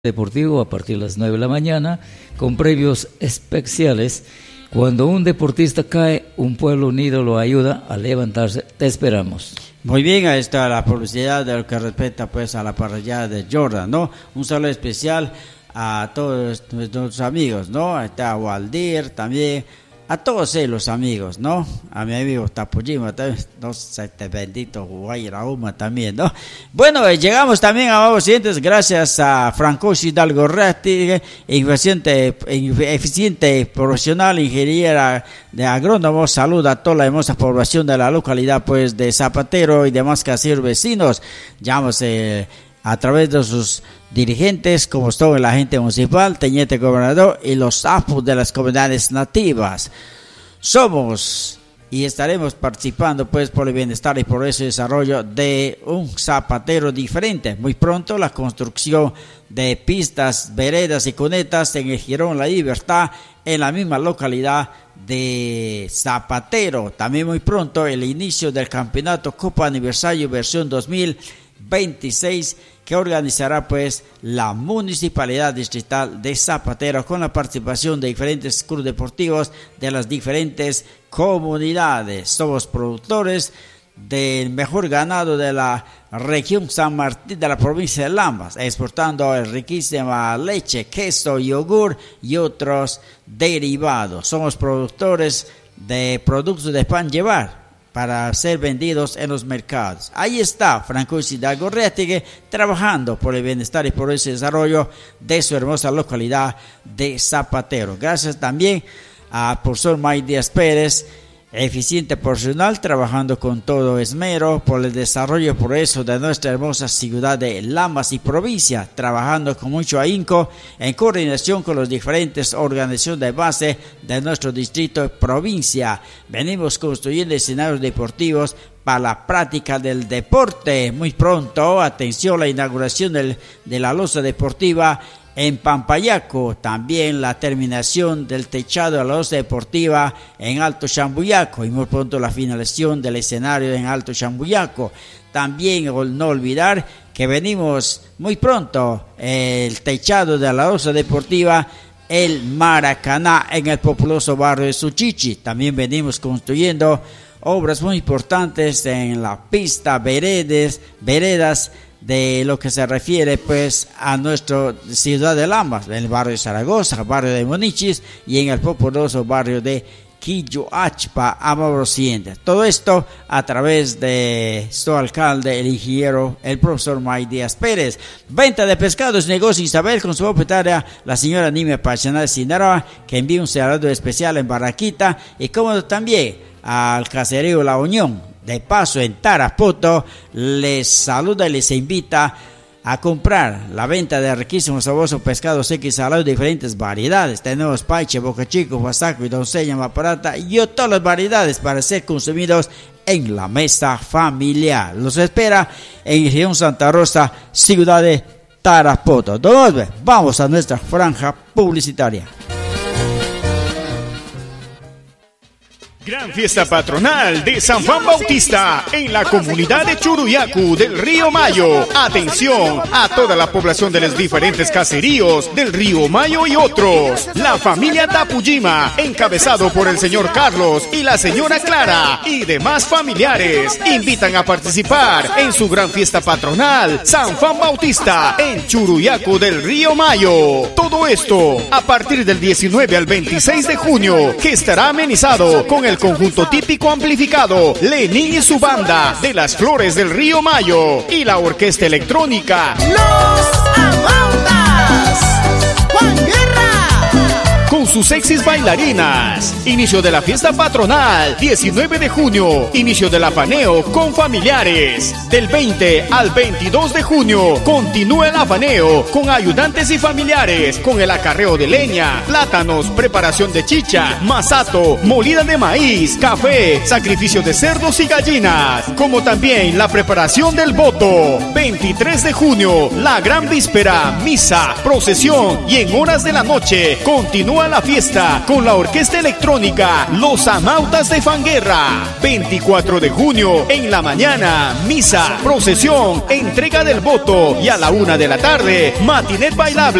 Deportivo a partir de las 9 de la mañana con premios especiales. Cuando un deportista cae, un pueblo unido lo ayuda a levantarse. Te esperamos. Muy bien, ahí está la publicidad de lo que respecta pues a la parrillada de Jordan, ¿no? Un saludo especial a todos nuestros amigos, ¿no? Ahí está Waldir también, a todos los amigos, ¿no? A mi amigo Tapujima también, no sé, bendito Guayrauma también, ¿no? Bueno, llegamos también a los siguientes, gracias a Francois Hidalgo Ratti, eficiente profesional, ingeniera de agrónomo. Saluda a toda la hermosa población de la localidad pues de Zapatero y demás caseros vecinos. Llamamos a través de sus dirigentes, como todo el agente municipal, teniente gobernador y los AFU de las comunidades nativas. Somos y estaremos participando pues por el bienestar y progreso y desarrollo de un Zapatero diferente. Muy pronto la construcción de pistas, veredas y cunetas en el Jirón La Libertad, en la misma localidad de Zapatero. También muy pronto el inicio del campeonato Copa Aniversario versión 2026, que organizará pues la Municipalidad Distrital de Zapatero con la participación de diferentes clubes deportivos de las diferentes comunidades. Somos productores del mejor ganado de la región San Martín de la provincia de Lamas, exportando riquísima leche, queso, yogur y otros derivados. Somos productores de productos de pan llevar para ser vendidos en los mercados. Ahí está Francois Hidalgo Ratti trabajando por el bienestar y por ese desarrollo de su hermosa localidad de Zapatero. Gracias también a profesor May Díaz Pérez, eficiente profesional, trabajando con todo esmero por el desarrollo y progreso de nuestra hermosa ciudad de Lamas y provincia, trabajando con mucho ahínco en coordinación con las diferentes organizaciones de base de nuestro distrito y provincia. Venimos construyendo escenarios deportivos para la práctica del deporte. Muy pronto, atención, la inauguración de la losa deportiva en Pampayaco, también la terminación del techado de la losa deportiva en Alto Chambuyaco y muy pronto la finalización del escenario en Alto Chambuyaco. También no olvidar que venimos muy pronto el techado de la losa deportiva el Maracaná en el populoso barrio de Suchichi. También venimos construyendo obras muy importantes en la pista, veredas de lo que se refiere pues a nuestra ciudad de Lamas, en el barrio de Zaragoza, barrio de Monichis y en el populoso barrio de Quilloachpa, Amabrociente. Todo esto a través de su alcalde, el ingeniero, el profesor May Díaz Pérez. Venta de pescados, negocio Isabel con su propietaria, la señora Nimia Pachanal Sinaloa, que envía un saludo especial en Barraquita, y como también al caserío La Unión. De paso en Tarapoto, les saluda y les invita a comprar la venta de riquísimos sabrosos pescados secos y salados de diferentes variedades. Tenemos paiche, boca chico, huasaco y doncella, maparata y todas las variedades para ser consumidos en la mesa familiar. Los espera en región Santa Rosa, ciudad de Tarapoto. Vamos a nuestra franja publicitaria. Gran fiesta patronal de San Juan Bautista en la comunidad de Churuyacu del Río Mayo. Atención a toda la población de los diferentes caseríos del Río Mayo y otros. La familia Tapujima, encabezado por el señor Carlos y la señora Clara y demás familiares, invitan a participar en su gran fiesta patronal San Juan Bautista en Churuyacu del Río Mayo. Todo esto a partir del 19 al 26 de junio, que estará amenizado con el conjunto típico amplificado Lenín y su banda de las Flores del Río Mayo y la orquesta electrónica Los Amandas, Juan Guerra, con sus sexys bailarinas. Inicio de la fiesta patronal 19 de junio, inicio del afaneo con familiares. Del 20 al 22 de junio continúa el afaneo con ayudantes y familiares, con el acarreo de leña, plátanos, preparación de chicha, masato, molida de maíz, café, sacrificio de cerdos y gallinas, como también la preparación del voto. 23 de junio, la gran víspera, misa, procesión y en horas de la noche continúa la la fiesta con la orquesta electrónica Los Amautas de Fanguerra. 24 de junio en la mañana, misa, procesión, entrega del voto y a la 1 de la tarde, matinet bailable.